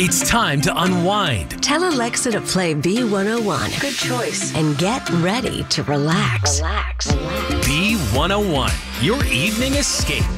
It's time to unwind. Tell Alexa to play B101. Good choice. And get ready to relax. Relax. B101, your evening escape.